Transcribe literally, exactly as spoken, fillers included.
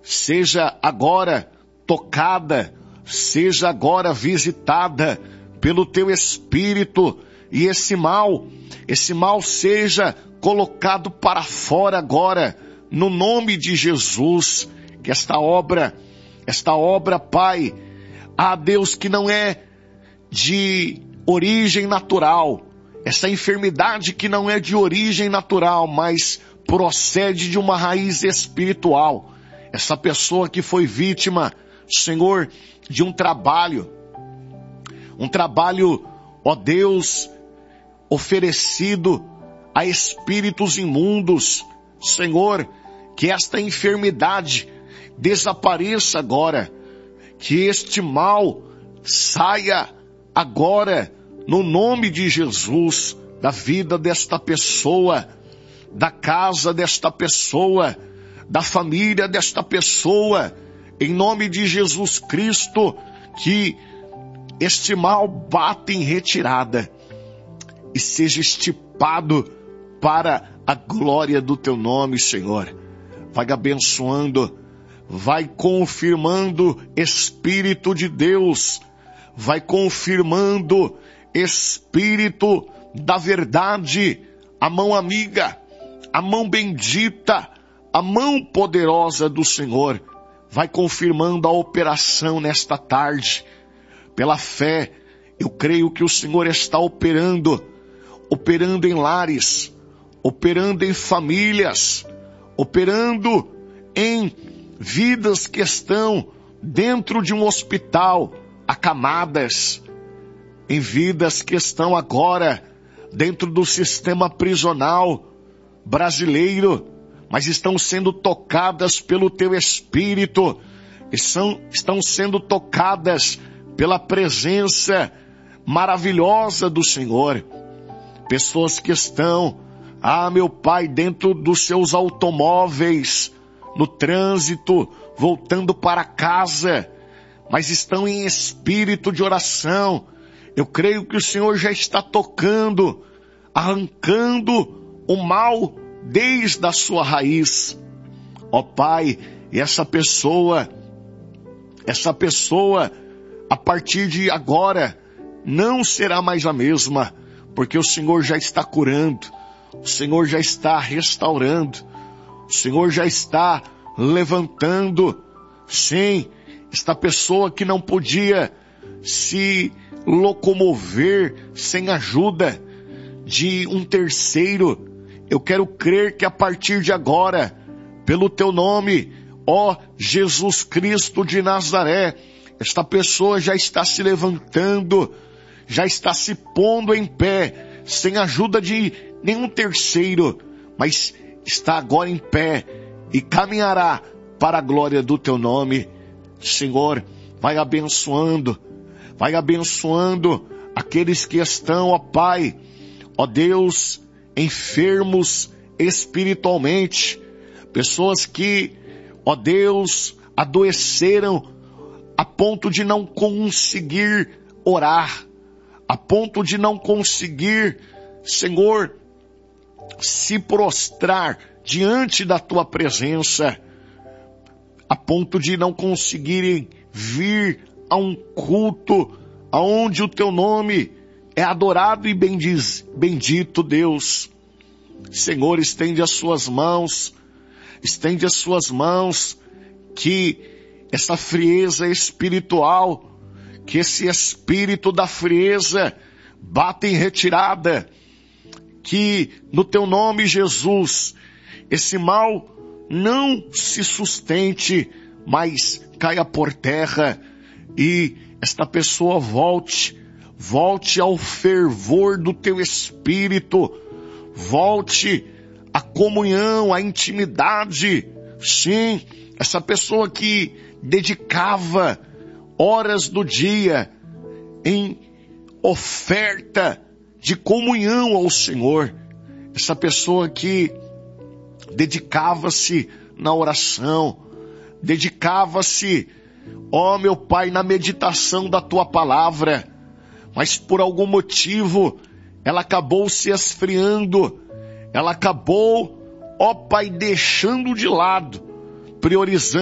seja agora tocada, seja agora visitada pelo teu Espírito, e esse mal, esse mal seja colocado para fora agora, no nome de Jesus. Que esta obra, esta obra, Pai, ah Deus, que não é de origem natural, essa enfermidade que não é de origem natural, mas procede de uma raiz espiritual. Essa pessoa que foi vítima, Senhor, de um trabalho, um trabalho, ó Deus, oferecido a espíritos imundos, Senhor, que esta enfermidade desapareça agora, que este mal saia agora, no nome de Jesus, da vida desta pessoa, da casa desta pessoa, da família desta pessoa, em nome de Jesus Cristo, que este mal bata em retirada e seja estipado para a glória do teu nome, Senhor. Vai abençoando, vai confirmando, Espírito de Deus, vai confirmando, Espírito da verdade, a mão amiga, a mão bendita, a mão poderosa do Senhor, vai confirmando a operação nesta tarde. Pela fé, eu creio que o Senhor está operando, operando em lares, operando em famílias, operando em vidas que estão dentro de um hospital, acamadas, em vidas que estão agora dentro do sistema prisional brasileiro, mas estão sendo tocadas pelo teu Espírito, e são, estão sendo tocadas pela presença maravilhosa do Senhor. Pessoas que estão, ah, meu Pai, dentro dos seus automóveis, no trânsito, voltando para casa, mas estão em espírito de oração. Eu creio que o Senhor já está tocando, arrancando o mal desde a sua raiz. Ó Pai, e essa pessoa, essa pessoa, a partir de agora, não será mais a mesma, porque o Senhor já está curando, o Senhor já está restaurando, o Senhor já está levantando. Sim, esta pessoa que não podia se locomover sem ajuda de um terceiro, eu quero crer que a partir de agora, pelo teu nome, ó Jesus Cristo de Nazaré, esta pessoa já está se levantando, já está se pondo em pé, sem ajuda de nenhum terceiro, mas está agora em pé e caminhará para a glória do teu nome. Senhor, vai abençoando, vai abençoando aqueles que estão, ó Pai, ó Deus, enfermos espiritualmente, pessoas que, ó Deus, adoeceram a ponto de não conseguir orar, a ponto de não conseguir, Senhor, se prostrar diante da tua presença, a ponto de não conseguirem vir a um culto aonde o teu nome é adorado e bendiz, bendito, Deus. Senhor, estende as suas mãos, estende as suas mãos, que essa frieza espiritual, que esse espírito da frieza bata em retirada, que no teu nome, Jesus, esse mal não se sustente, mas caia por terra e esta pessoa volte, volte ao fervor do teu Espírito, volte à comunhão, à intimidade. Sim, essa pessoa que dedicava horas do dia em oferta de comunhão ao Senhor, essa pessoa que dedicava-se na oração, dedicava-se, ó meu Pai, na meditação da tua palavra, mas por algum motivo ela acabou se esfriando, ela acabou, ó Pai, deixando de lado, priorizando